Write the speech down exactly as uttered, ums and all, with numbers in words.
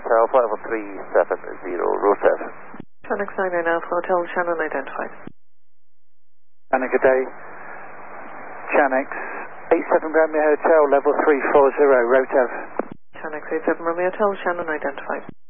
Alpha, level three seven zero, Rosev. Chinook nine nine Alpha Hotel, Shannon identified. Chinook, good day. Chinook eight seven Romeo Hotel, level three four zero, Rotev. Chinook eight seven Romeo Hotel, Shannon identified.